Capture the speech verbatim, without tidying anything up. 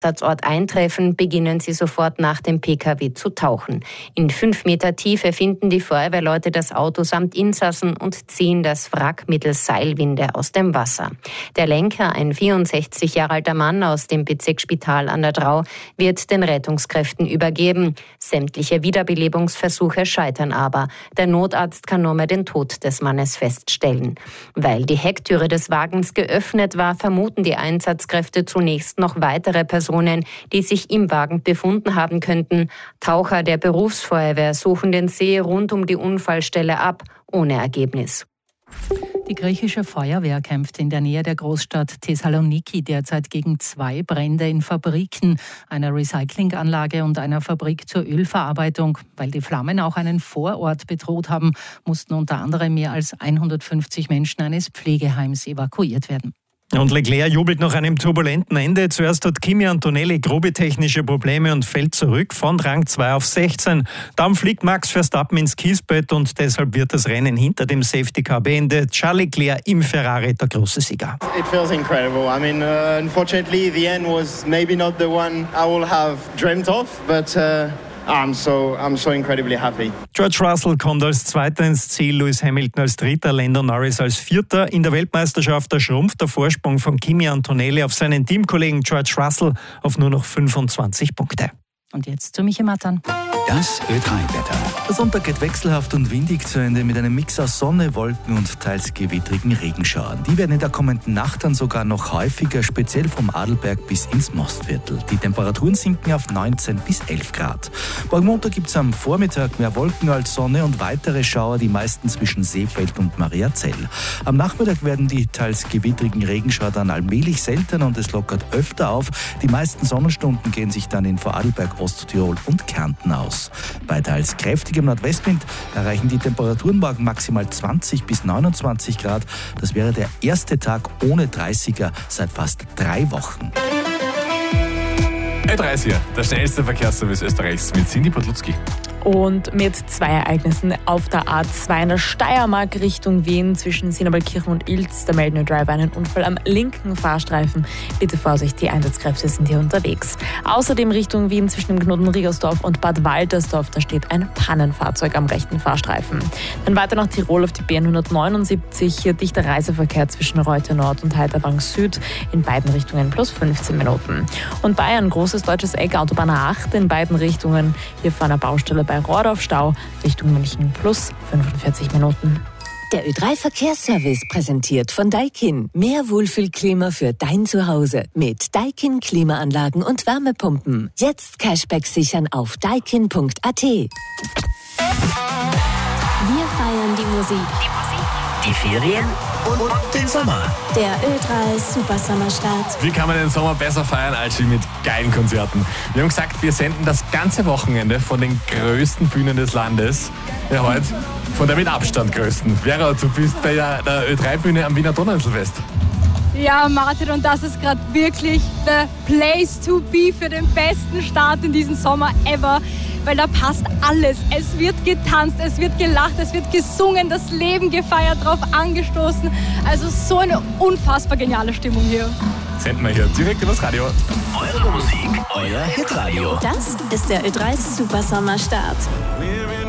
Einsatzort eintreffen, beginnen sie sofort nach dem P K W zu tauchen. In fünf Meter Tiefe finden die Feuerwehrleute das Auto samt Insassen und ziehen das Wrack mittels Seilwinde aus dem Wasser. Der Lenker, ein vierundsechzig Jahre alter Mann aus dem Bezirksspital an der Drau, wird den Rettungskräften übergeben. Sämtliche Wiederbelebungsversuche scheitern aber. Der Notarzt kann nur mehr den Tod des Mannes feststellen. Weil die Hecktüre des Wagens geöffnet war, vermuten die Einsatzkräfte zunächst noch weitere Personen, die sich im Wagen befunden haben könnten. Taucher der Berufsfeuerwehr suchen den See rund um die Unfallstelle ab, ohne Ergebnis. Die griechische Feuerwehr kämpft in der Nähe der Großstadt Thessaloniki derzeit gegen zwei Brände in Fabriken, einer Recyclinganlage und einer Fabrik zur Ölverarbeitung. Weil die Flammen auch einen Vorort bedroht haben, mussten unter anderem mehr als hundertfünfzig Menschen eines Pflegeheims evakuiert werden. Und Leclerc jubelt nach einem turbulenten Ende. Zuerst hat Kimi Antonelli grobe technische Probleme und fällt zurück von Rang zwei auf sechzehn. Dann fliegt Max Verstappen ins Kiesbett und deshalb wird das Rennen hinter dem Safety Car beendet. Charles Leclerc im Ferrari der große Sieger. It feels incredible. I mean, uh, unfortunately, the end was maybe not the one I will have dreamt of, but uh I'm so, I'm so incredibly happy. George Russell kommt als Zweiter ins Ziel, Lewis Hamilton als Dritter, Lando Norris als Vierter. In der Weltmeisterschaft schrumpft der Vorsprung von Kimi Antonelli auf seinen Teamkollegen George Russell auf nur noch fünfundzwanzig Punkte. Und jetzt zu Michi Mattern. Das Ö drei Wetter. Der Sonntag geht wechselhaft und windig zu Ende mit einem Mix aus Sonne, Wolken und teils gewittrigen Regenschauern. Die werden in der kommenden Nacht dann sogar noch häufiger, speziell vom Adelberg bis ins Mostviertel. Die Temperaturen sinken auf neunzehn bis elf Grad. Morgen Montag gibt es am Vormittag mehr Wolken als Sonne und weitere Schauer, die meisten zwischen Seefeld und Mariazell. Am Nachmittag werden die teils gewittrigen Regenschauer dann allmählich seltener und es lockert öfter auf. Die meisten Sonnenstunden gehen sich dann in Vorarlberg, Osttirol und Kärnten aus. Bei teils kräftigem Nordwestwind erreichen die Temperaturen morgen maximal zwanzig bis neunundzwanzig Grad. Das wäre der erste Tag ohne dreißiger seit fast drei Wochen. Ö drei ist hier, der schnellste Verkehrsservice Österreichs mit Cindy Podlutzki. Und mit zwei Ereignissen auf der A zwei in der Steiermark Richtung Wien zwischen Sinabelkirchen und Ilz. Da melden wir Driver einen Unfall am linken Fahrstreifen. Bitte Vorsicht, die Einsatzkräfte sind hier unterwegs. Außerdem Richtung Wien zwischen dem Knoten Riegersdorf und Bad Waltersdorf. Da steht ein Pannenfahrzeug am rechten Fahrstreifen. Dann weiter nach Tirol auf die B N hundertneunundsiebzig. Hier dichter Reiseverkehr zwischen Reute Nord und Heiderbank Süd. In beiden Richtungen plus fünfzehn Minuten. Und Bayern, großes deutsches Eck, Autobahn A acht in beiden Richtungen. Hier vor einer Baustelle bei Rohrdorf Stau, Richtung München plus fünfundvierzig Minuten. Der Ö drei Verkehrsservice präsentiert von Daikin. Mehr Wohlfühlklima für dein Zuhause mit Daikin Klimaanlagen und Wärmepumpen. Jetzt Cashback sichern auf daikin punkt a t. Wir feiern die Musik, die Ferien und, und den Sommer. Der Ö drei Super Sommerstart. Wie kann man den Sommer besser feiern als wie mit geilen Konzerten? Wir haben gesagt, wir senden das ganze Wochenende von den größten Bühnen des Landes. Ja, heute von der mit Abstand größten. Vera, du bist bei der, der Ö drei Bühne am Wiener Donauinselfest. Ja, Martin, und das ist gerade wirklich the place to be für den besten Start in diesem Sommer ever. Weil da passt alles. Es wird getanzt, es wird gelacht, es wird gesungen, das Leben gefeiert, drauf angestoßen. Also so eine unfassbar geniale Stimmung hier. Senden wir hier direkt übers Radio. Eure Musik, euer Hitradio. Das ist der Ö drei Super Sommerstart.